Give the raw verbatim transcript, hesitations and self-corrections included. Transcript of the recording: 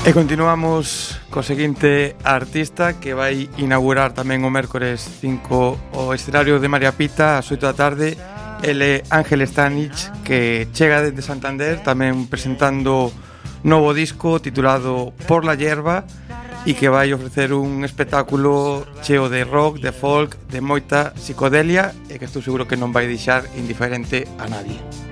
E continuamos co seguinte artista que vai inaugurar tamén o mércores cinco o escenario de María Pita ás oito da tarde. Ele é Ángel Stanich, que chega desde Santander tamén presentando novo disco titulado Por la Hierba e que vai ofrecer un espectáculo cheo de rock, de folk, de moita psicodelia e que estou seguro que non vai deixar indiferente a nadie.